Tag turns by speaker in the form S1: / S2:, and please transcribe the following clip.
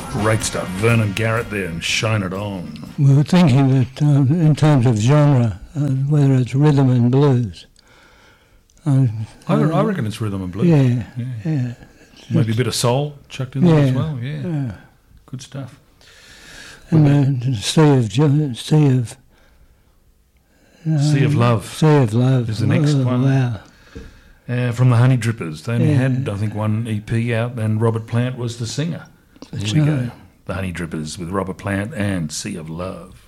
S1: Great stuff. Vernon Garrett there and Shine It On.
S2: We were thinking that in terms of genre, whether it's rhythm and blues.
S1: I reckon it's rhythm and blues.
S2: Yeah.
S1: Maybe a bit of soul chucked in there as well. Yeah. Good stuff.
S2: And Sea of Love
S1: is the next one.
S2: Wow.
S1: From the Honey Drippers. They only had, I think, one EP out, and Robert Plant was the singer. Here we go. The Honey Drippers with Robert Plant and Sea of Love.